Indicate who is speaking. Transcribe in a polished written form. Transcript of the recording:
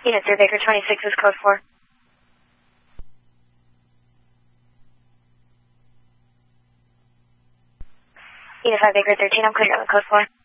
Speaker 1: Unit 3 Baker 26 is code 4. Unit 5 Baker 13, I'm clearing up with code 4.